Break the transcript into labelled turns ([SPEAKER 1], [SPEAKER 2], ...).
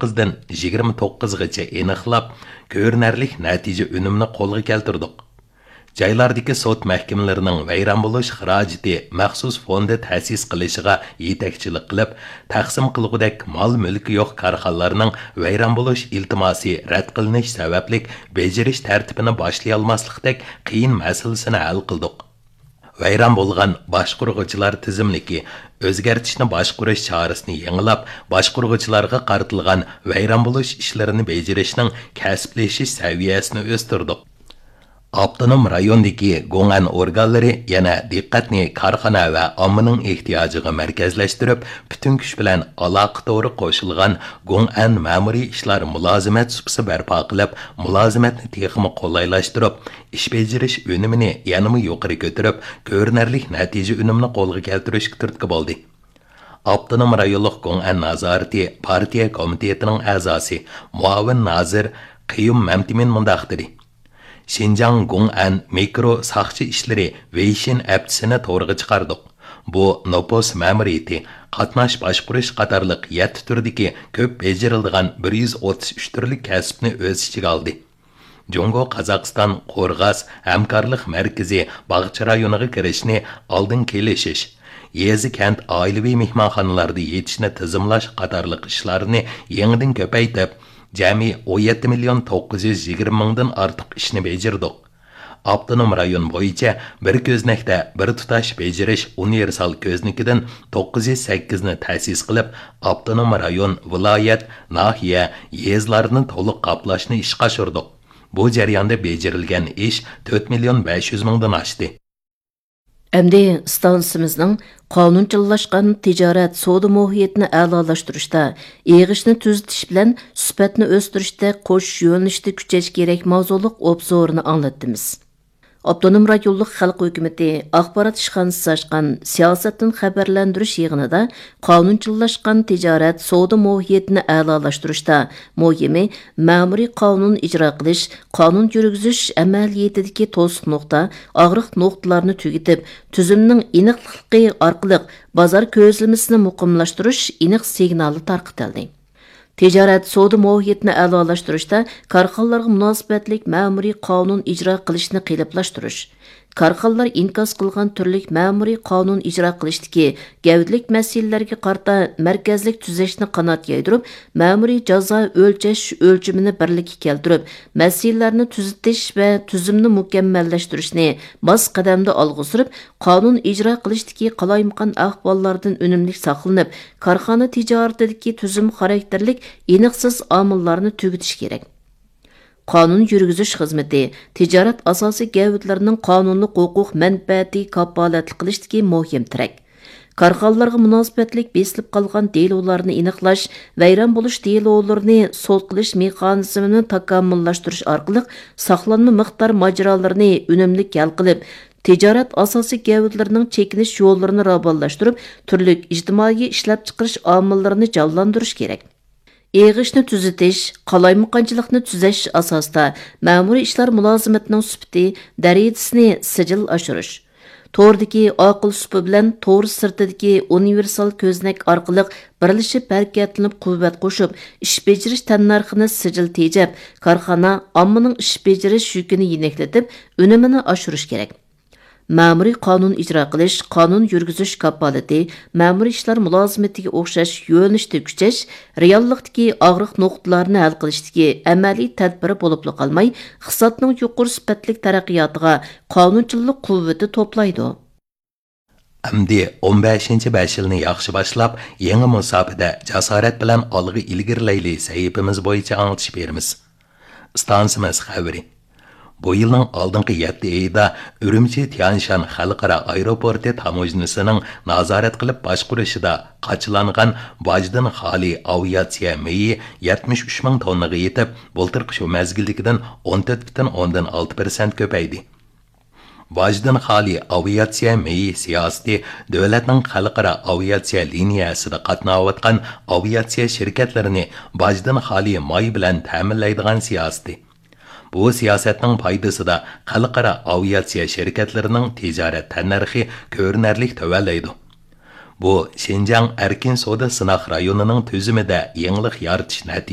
[SPEAKER 1] 19dan 29gacha aniqlab, ko'rinarli natija unumni qo'lga keltirdik. Joylardagi sud mahkamalarining vayron bo'lish xarajati maxsus fondi ta'sis qilishiga yetakchilik qilib, taqsim qilgudek mol-mulki yo'q korxonalarning vayron bo'lish iltimosi rad qilinish sababli bejirish tartibini boshlay olmaslikdek qiyin masalasini hal qildik. Vayron bo'lgan boshqurg'uchilar tizimligi o'zgartishni boshqarish chorasini yangilab, boshqurg'uchilarga qaratilgan vayron bo'lish ishlarini bejirishning kasblashish saviyasini o'stirdik. Avtonom rayondagi Gong'an organlari yana diqqatni korxona va ommaning ehtiyojiga markazlashtirib, butun kuch bilan aloqa to'g'ri qo'shilgan Gong'an ma'muriy ishlar mulozimat supsi barpo qilib, mulozimatni texmi qulaylashtirib, ish bejirish unumini yanada yuqori ko'tarib, ko'rinarli natija unumini qo'lga keltirishga turtki bo'ldi. Avtonom rayonlik Gong'an nazorati partiya komitetining a'zosi, muavin nazir Qiyum Mamtimin mundaqdiri. Şinjan Gong'an mikro saqchi ishlari Weishin appsini to'g'riga chiqardik. Bu nopos ma'muriyati, qatnash boshqarish qatorliq 7 turdagi ko'p bejiriladigan 133 turli kasbni o'z ichiga oldi. Jongo Qozog'iston Qo'rg'as hamkorlik markazi Bog'cha rayoniga kirishni oldin kelishish, yezi kent oilaviy mehmonxonalarda yetishni tizimlash qatorliq ishlarni yangidan ko'paytirib, jami 17 million 920 mingdan ortiq ishni bejirdik. Avtonom rayon bo'yicha bir ko'znakda bir tutash bejirish universal ko'znikidan 908 ni ta'sis qilib, avtonom rayon, viloyat, nahiya, yezlarni to'liq qoplashni ishga oshirdik. Bu jarayonda bejirilgan ish 4 million 500 mingdan oshdi.
[SPEAKER 2] Әмді станцымыздың qonunchillashgan tijorat savdo muhitini a'lolashtirishda, yig'ishni tuzitish bilan sifatni o'stirishda qo'shish yo'nalishida kuchash kerak mavzuliq obzorini anglatdimiz. Avtonom rayonlik xalq hukumati axborot ishxonasi ochgan siyosatdan xabarlantirish yig'inida qonunchillashgan tijorat savdo muhitini a'lolashtirishda muhimi ma'muriy qonun ijro qilish, qonun yurgizish amaliyotidagi to'siq nuqta, og'riq nuqtalarni tugatib, tuzumning aniqligi orqali bozor ko'zlamasini muqimlashtirish aniq signali tarqatildi. Tijorat savdo muhitini a'lolashtirishda korxonalarga munosabatlik ma'muriy qonun ijro qilishni qiyinlashtirish, korxonalar inkos qilgan turli ma'muriy qonun ijro qilishdagi gavdlik masalalarga qarata markazlik tuzashni qanot yaydirib, ma'muriy jazo o'lchash o'lchimini birlikka keltirib, masalalarni tuzatish va tuzumni mukammallashtirishni bos qadamda olg'a surib, qonun ijro qilishdagi qalaymaqon ahvollardan unumli saqlanib, korxona tijoratidagi tuzum xarakterlik aniqsiz omillarni tugatish kerak. Qonun yurgizish xizmati tijorat asosiy gavdlarining qonunli huquq manfaati kafolatli qilishdagi muhim tirak. Korxonalarga munosabatlik besilib qolgan delolarni aniqlash, vayron bo'lish delolarini sud qilish mexanizmini takomillashtirish orqali saqlanma miqdor majrolarini unumli hal qilib, tijorat asosiy gavdlarining chekinish yo'llarini rabonlashtirib, turli ijtimoiy ishlab chiqarish omillarini jonlantirish kerak. Yig'ishni tuzatish, qalaymaqonchilikni tuzash asosida ma'muriy ishlar mulozimatining sifati, darajasini sijil oshirish. To'rdagi aql supi bilan to'r sirtidagi universal ko'znak orqali birlashib harakatlanib quvvat qo'shib, ish bejirish tannarxini sijil tejab, korxona ommaning ish bejirish yukini yengillatib, unumini oshirish kerak. Ma'muriy qonun ijro qilish, qonun yurgizish kapolati, ma'muriy ishlar mulozimatiga o'xshash yo'nalishda kuchash, reallikdagi og'riq nuqtalarni hal qilishdagi amaliy tadbir bo'lib qolmay, iqtisodning yuqori sifatli taraqqiyotiga qonunchilik quvvati to'playdi.
[SPEAKER 1] Amdi 15-5 yilni yaxshi boshlab, yangi musofada jasorat bilan olg'a ilgirlayli sahifamiz bo'yicha anglitib beramiz. Stansimiz xabari. Bu yılın aldınqı 7 ayda Ürümçi Tianshan Xalqaro aeroporti tamojnisining nazorat qilib boshqarishida qachilangan bojdan xoli aviatsiya meyi 73 ming tonnaga yetib, bo'ltirqi shu mezgildikidan 14,6% ko'paydi. Bojdan xoli aviatsiya meyi siyosati davlatning xalqaro aviatsiya liniyasida qatnayotgan aviatsiya shirkatlarini bojdan xoli moy bilan ta'minlaydigan siyosati. Bu siyosatning foydasida xalqaro aviatsiya shirkatlarining tijorat tannarxi ko'rinarli tuvallaydi. Bu Şinjan erkin savdo sinoq rayonining tuzumida yangilik yaratish